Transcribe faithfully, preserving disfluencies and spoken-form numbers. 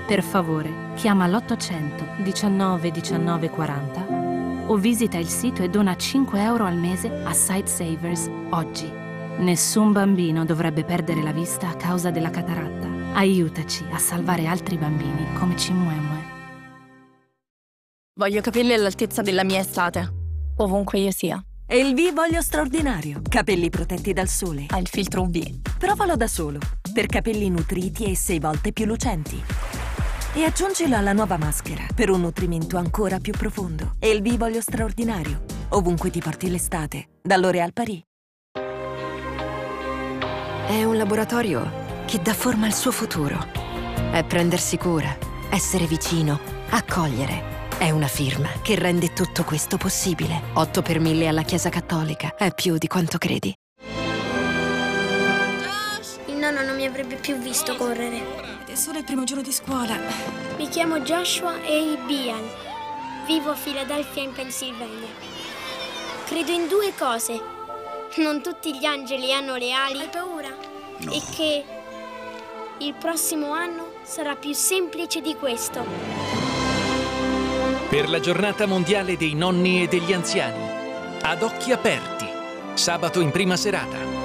Per favore, chiama l'ottocento diciannove diciannove quaranta o visita il sito e dona cinque euro al mese a Sight Savers oggi. Nessun bambino dovrebbe perdere la vista a causa della cataratta. Aiutaci a salvare altri bambini come Cimmuemue. Voglio capelli all'altezza della mia estate, ovunque io sia. E il V voglio straordinario. Capelli protetti dal sole. Ha il filtro U V. Provalo da solo, per capelli nutriti e sei volte più lucenti. E aggiungilo alla nuova maschera, per un nutrimento ancora più profondo. E il V voglio straordinario, ovunque ti porti l'estate, da L'Oréal Paris. È un laboratorio che dà forma al suo futuro. È prendersi cura, essere vicino, accogliere. È una firma che rende tutto questo possibile. otto per mille alla Chiesa Cattolica. È più di quanto credi. Il nonno non mi avrebbe più visto correre. Ed è solo il primo giorno di scuola. Mi chiamo Joshua A. Bial. Vivo a Philadelphia in Pennsylvania. Credo in due cose. Non tutti gli angeli hanno le ali. Hai paura? No. E che il prossimo anno sarà più semplice di questo. Per la giornata mondiale dei nonni e degli anziani. Ad occhi aperti. Sabato in prima serata.